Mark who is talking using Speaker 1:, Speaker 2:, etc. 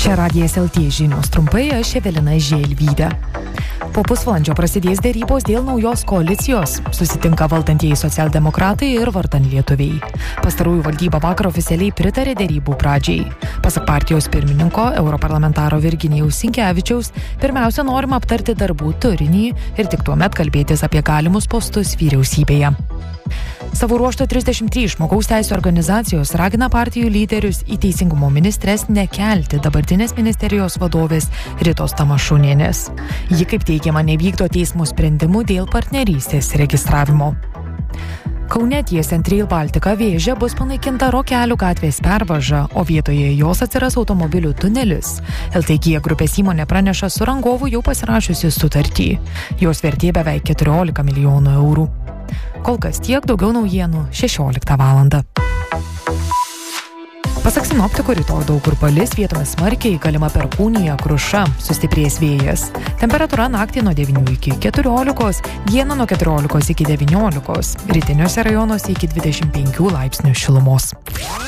Speaker 1: Čia Radijas LT žinios trumpai, aš Evelina Želvytė. Po pusvalandžio prasidės dėrybos dėl naujos koalicijos. Susitinka valdantieji socialdemokratai ir vardan lietuviai. Pastarųjų valdyba vakar oficialiai pritarė dėrybų pradžiai. Pasak partijos pirmininko, europarlamentaro Virginijaus Sinkevičiaus, pirmiausia norima aptarti darbų turinį ir tik tuomet kalbėtis apie galimus postus vyriausybėje. Savo ruožtu 33 žmogaus teisių organizacijos ragina partijų lyderius į teisingumo ministres nekelti dabartinės ministerijos vadovės Ritos Tamašunienės. Ji, kaip teigiama, nevykdo teismo sprendimų dėl partnerystės registravimo. Kaune tiesiant Rail Baltica Vėžę bus panaikinta Rokelių gatvės pervaža, o vietoje jos atsiras automobilių tunelis. LTG grupės įmonė praneša su rangovu jau pasirašiusi sutartį. Jos vertė beveik 14 milijonų eurų. Kol kas tiek, daugiau naujienų 16 valandą. Pasak sinoptikų, rytoj daug kur palis, vietomis smarkiai, galima perkūnija, kruša, sustiprės vėjas. Temperatūra naktį nuo 9 iki 14, dieną nuo 14 iki 19, rytiniuose rajonuose iki 25 laipsnių šilumos.